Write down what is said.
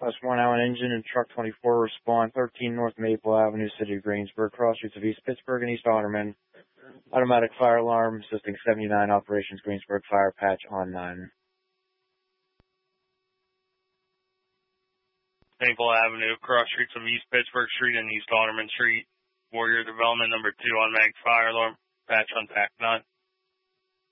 +1 Allen engine and truck 24 respond 13 North Maple Avenue, City of Greensburg, cross streets of East Pittsburgh and East Otterman. Automatic fire alarm, assisting 79 operations, Greensburg fire patch on 9. Maple Avenue, cross streets of East Pittsburgh Street and East Otterman Street. Warrior Development number 2 automatic fire alarm, patch on pack 9.